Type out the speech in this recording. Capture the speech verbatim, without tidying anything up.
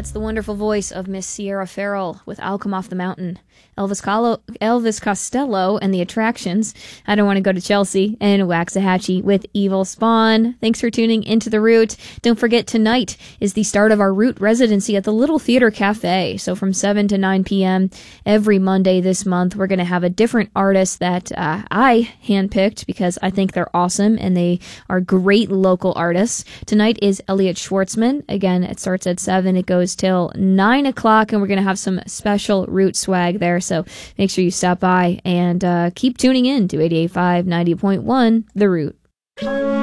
That's the wonderful voice of Miss Sierra Farrell with I'll Come Off the Mountain. Elvis, Colo- Elvis Costello and the Attractions. I Don't Want to Go to Chelsea. And Waxahachie with Evil Spawn. Thanks for tuning into The Root. Don't forget, tonight is the start of our Root residency at the Little Theater Cafe. So from seven to nine p.m. every Monday this month, we're going to have a different artist that uh, I handpicked because I think they're awesome and they are great local artists. Tonight is Elliot Schwartzman. Again, it starts at seven. It goes till nine o'clock, and we're going to have some special Root swag there. So make sure you stop by and uh, keep tuning in to eighty-eight point five, ninety point one The Root.